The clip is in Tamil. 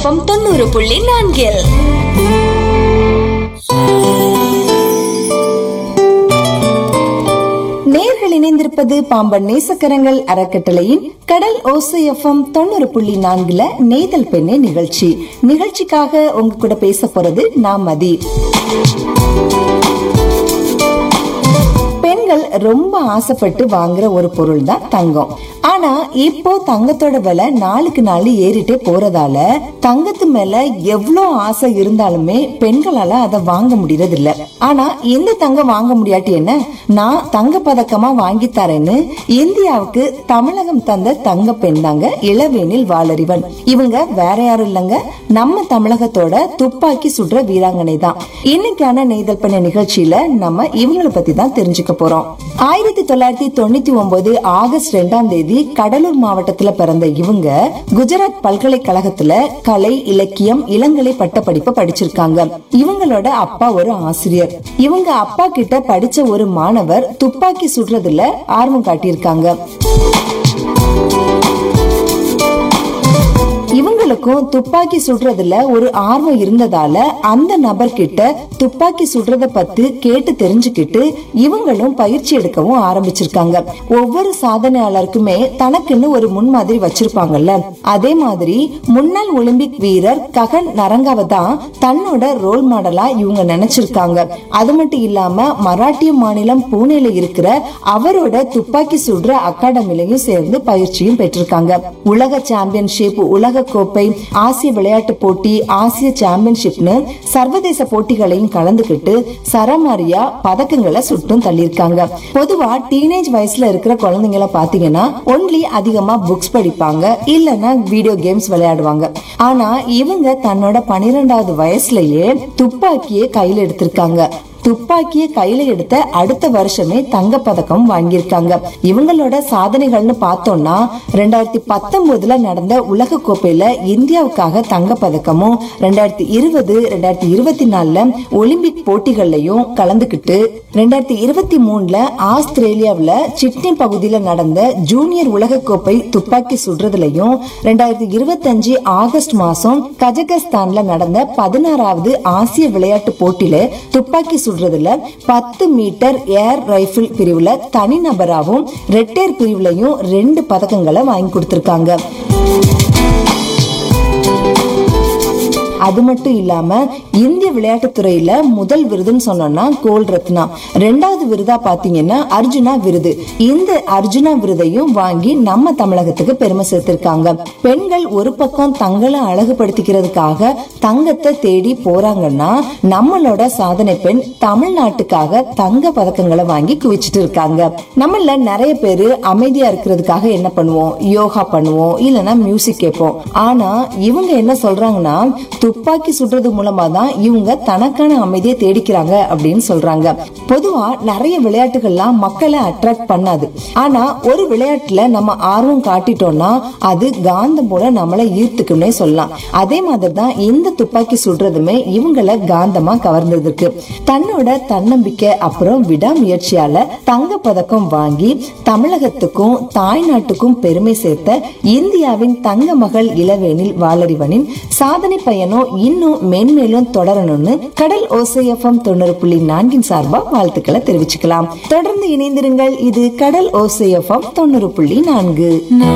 எஃப்எம் 90.4. நேர்கள் இணைந்திருப்பது பாம்பன் நேசக்கரங்கள் அறக்கட்டளையின் கடல் ஓசை எஃப்எம் 90.4 நெய்தல் பெண்ணே நிகழ்ச்சிக்காக உங்க கூட பேச போறது நான் மதி. பெண்கள் ரொம்ப ஆசைப்பட்டு வாங்குற ஒரு பொருள் தான் தங்கம். ஆனா இப்போ தங்கத்தோட விலை நாளுக்கு நாள் ஏறிட்டே போறதால தங்கத்து மேல எவ்வளவு ஆசை இருந்தாலுமே பெண்களால அதை வாங்க முடியறது இல்ல. ஆனா எந்த தங்கம் வாங்க முடியாட்டி என்ன, நான் தங்க பதக்கமா வாங்கி தரேன்னு இந்தியாவுக்கு தமிழகம் தந்த தங்க பெண் தாங்க இளவேனில் வாளறிவன். இவங்க வேற யாரும் இல்லங்க, நம்ம தமிழகத்தோட துப்பாக்கி சுடுற வீராங்கனை தான். இன்னைக்கான நெய்தல் பண்ண நிகழ்ச்சியில நம்ம இவங்களை பத்தி தான் தெரிஞ்சுக்க போறோம். 1999 ஆகஸ்ட் 2ஆம் தேதி கடலூர் மாவட்டத்துல பிறந்த இவங்க குஜராத் பல்கலைக்கழகத்துல கலை, இலக்கியம், இளங்கலை பட்டப்படிப்பு படிச்சிருக்காங்க. இவங்களோட அப்பா ஒரு ஆசிரியர். இவங்க அப்பா கிட்ட படிச்ச ஒரு மாணவர் துப்பாக்கி சுடுறதுல ஆர்வம் காட்டியிருக்காங்க. இவங்களுக்கும் துப்பாக்கி சுடுறதுல ஒரு ஆர்வம் இருந்ததால அந்த நபர்கிட்ட துப்பாக்கி சுடுறத பத்தி கேட்டு தெரிஞ்சுக்கிட்டு இவங்களும் பயிற்சி எடுக்கவும் ஆரம்பிச்சிருக்காங்க. ஒவ்வொரு சாதனையாளருக்குமே தனக்குன்னு ஒரு முன்மாதிரி வச்சிருப்பாங்கல்ல, அதே மாதிரி முன்னாள் ஒலிம்பிக் வீரர் ககன் நரங்காவை தான் தன்னோட ரோல் மாடலா இவங்க நினைச்சிருக்காங்க. அது மட்டும் இல்லாம மராட்டிய மாநிலம் பூனேல இருக்கிற அவரோட துப்பாக்கி சுடுற அகாடமிலையும் சேர்ந்து பயிற்சியும் பெற்றிருக்காங்க. உலக சாம்பியன்ஷிப், உலக கோப்பை, ஆசிய விளையாட்டு போட்டி, ஆசிய சாம்பியன்ஷிப்னு சர்வதேச போட்டிகளையும் கலந்துகிட்டு சரமாரியா பதக்கங்களை சுட்டும் தள்ளியிருக்காங்க. பொதுவா டீனேஜ் வயசுல இருக்கிற குழந்தைங்களை பாத்தீங்கன்னா ஒன்லி அதிகமா புக்ஸ் படிப்பாங்க, இல்லன்னா வீடியோ கேம்ஸ் விளையாடுவாங்க. ஆனா இவங்க தன்னோட 12வது வயசுலயே துப்பாக்கியை கையில எடுத்திருக்காங்க. துப்பாக்கியை கையில எடுத்த அடுத்த வருஷமே தங்க பதக்கம் வாங்கியிருக்காங்க. இவங்களோட சாதனைகள்னு பார்த்தோம்னா 2019 நடந்த உலக கோப்பையில இந்தியாவுக்காக தங்க பதக்கமும், 2020, 2024 ஒலிம்பிக் போட்டிகள்லயும் கலந்துகிட்டு 2023 ஆஸ்திரேலியாவில சிட்னி பகுதியில நடந்த ஜூனியர் உலக கோப்பை துப்பாக்கி சுடுறதுலயும், 2025 ஆகஸ்ட் மாசம் கஜகஸ்தான்ல நடந்த 16வது ஆசிய விளையாட்டு போட்டியில துப்பாக்கி சுடுறதுல 10 மீட்டர் ஏர் ரைபிள் பிரிவுல தனிநபராகவும் ரெட்டேர் பிரிவுலையும் 2 பதக்கங்களை வாங்கி கொடுத்திருக்காங்க. அது மட்டும் இல்லாம இந்திய விளையாட்டு துறையில முதல் விருதுன்னு சொன்னோம்னா கோல் ரத்னா, 2வது விருதா பாத்தீங்கன்னா அர்ஜுனா விருது. இந்த அர்ஜுனா விருதையும் வாங்கி நம்ம தமிழகத்துக்கு பெருமை சேர்த்திருக்காங்க. பெண்கள் ஒரு பக்கம் தங்களை அழகுபடுத்திக்கிறதுக்காக தங்கத்தை தேடி போறாங்கன்னா, நம்மளோட சாதனை பெண் தமிழ்நாட்டுக்காக தங்க பதக்கங்களை வாங்கி குவிச்சிட்டு இருக்காங்க. நம்மள நிறைய பேரு அமைதியா இருக்கிறதுக்காக என்ன பண்ணுவோம், யோகா பண்ணுவோம், இல்லன்னா மியூசிக் கேட்போம். ஆனா இவங்க என்ன சொல்றாங்கன்னா, துப்பாக்கி சுடுறது மூலமா தான் இவங்க தனக்கான அமைதியை தேடிக்கிறாங்க அப்படின்னு சொல்றாங்க. பொதுவா நிறைய விளையாட்டுகள்லாம் மக்களை அட்ராக்ட் பண்ணாது. ஆனா ஒரு விளையாட்டுல நம்ம ஆர்வம் காட்டிட்டோம்னா அது காந்தம் போல நம்மளை ஈர்த்துக்குன்னே சொல்லலாம். அதே மாதிரிதான் இந்த துப்பாக்கி சுடுறதுமே இவங்களை காந்தமா கவர்ந்ததுக்கு. தன்னோட தன்னம்பிக்கை அப்புறம் விடாமுயற்சியால தங்க பதக்கம் வாங்கி தமிழகத்துக்கும் தாய்நாட்டுக்கும் பெருமை சேர்த்த இந்தியாவின் தங்க மகள் இளவேனில் வாளறிவனின் சாதனை பயணம் இன்னும் மேன்மேலும் தொடரணும்னு கடல் ஓசை எஃப்எம் 90.4 சார்பா வாழ்த்துக்களை தெரிவிச்சுக்கலாம். தொடர்ந்து இணைந்திருங்கள். இது கடல் ஓசை எஃப்எம் 90.4.